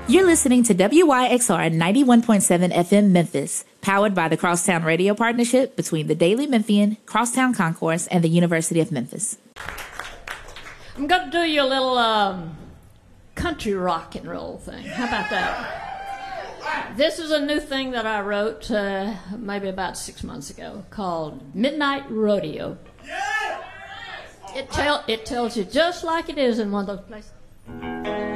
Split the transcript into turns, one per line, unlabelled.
You're listening to WYXR 91.7 FM Memphis, powered by the Crosstown Radio Partnership between the Daily Memphian, Crosstown Concourse, and the University of Memphis.
I'm going to do you a little country rock and roll thing. How about that? This is a new thing that I wrote maybe about 6 months ago called Midnight Rodeo. It tells you just like it is in one of those places.